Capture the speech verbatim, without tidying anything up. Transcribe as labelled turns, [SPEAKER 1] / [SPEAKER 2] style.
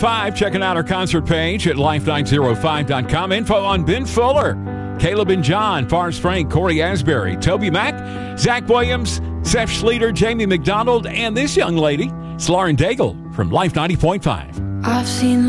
[SPEAKER 1] Five, checking out our concert page at life nine oh five dot com. Info on Ben Fuller, Caleb and John, Forrest Frank, Corey Asbury, Toby Mack, Zach Williams, Seth Schleter, Jamie McDonald, and this young lady, it's Lauren Daigle from Life ninety point five.
[SPEAKER 2] I've seen